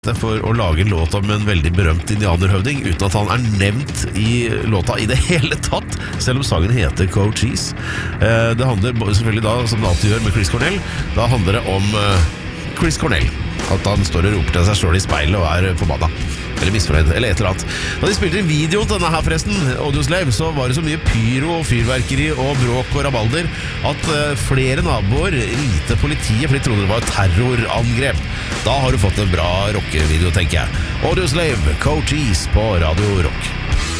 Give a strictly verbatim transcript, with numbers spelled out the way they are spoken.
for å lage en låt om en veldig berømt indianerhøvding uten at han er nevnt i låta i det hele tatt, selv om sangen heter Cochise. Det handler selvfølgelig da, som det alltid gjør med Chris Cornell, da handler det om Chris Cornell, at han står og roper til seg selv i speilet og er forbanna eller misfornøyd, eller et eller annet. Da de spilte en video til denne her forresten, Audioslave, så var det så mye pyro og fyrverkeri og bråk og rabalder at flere naboer ringte politiet, for de trodde det var et terrorangrep. Da har du fått en bra rockevideo, tenker jeg. Audioslave, Cochise på Radio Rock.